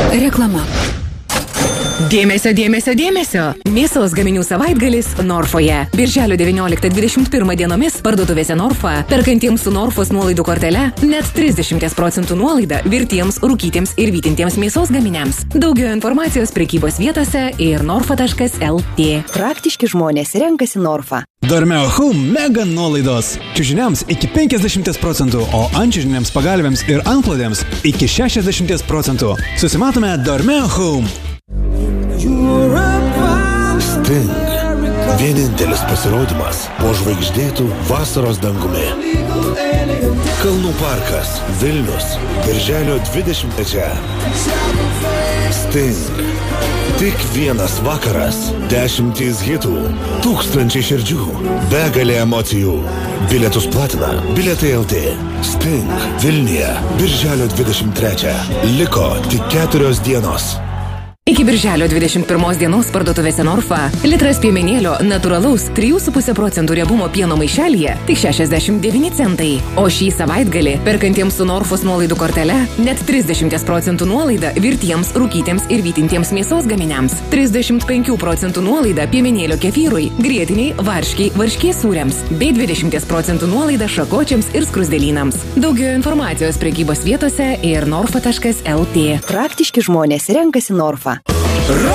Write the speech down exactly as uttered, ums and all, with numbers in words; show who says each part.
Speaker 1: Reklama. Dėmesio, dėmesio, dėmesio. Mėsos gaminių savaitgalis Norfoje. Birželio devynioliktą dvidešimt pirmą dienomis parduotuvėse Norfa, perkantiems su Norfos nuolaidų kortele, net trisdešimt procentų nuolaida virtiems, rūkytiems ir vytintiems mėsos gaminiams. Daugiau informacijos prekybos vietose ir norfa taškas el tė.
Speaker 2: Praktiški žmonės renkasi Norfa.
Speaker 3: Dormeo Home mega nuolaidos. Čiužiniams iki penkiasdešimt procentų, o antčiužiniams pagalvėms ir antklodėms iki šešiasdešimt procentų. Susimatome Dormeo Home.
Speaker 4: Sting. Vienintelis pasirodymas po žvaigždėtų vasaros dangumi. Kalnų parkas, Vilnius, birželio dvidešimt trečiąją. Sting. Tik vienas vakaras, dešimtys hitų, tūkstančiai širdžių, begalė emocijų. Bilietus platina Bilietai el tė. Sting. Vilniuje, birželio dvidešimt trečiąją. Liko tik keturios dienos.
Speaker 1: Iki birželio dvidešimt pirmos dienos parduotuvėse Norfa litras piemenėlio natūralaus trijų su puse procentų riebumo pieno maišelyje tik šešiasdešimt devyni centai. O šį savaitgalį perkantiems su Norfos nuolaidų kortele net trisdešimt procentų nuolaida virtiems, rūkytiems ir vytintiems mėsos gaminiams. trisdešimt penkių procentų nuolaida piemenėlio kefyrui, grietiniai, varškiai, varškės sūriams bei dvidešimt procentų nuolaida šakočiams ir skruzdėlynams. Daugiau informacijos prekybos vietose ir norfa taškas el tė.
Speaker 2: Praktiški žmonės renkasi Norfa.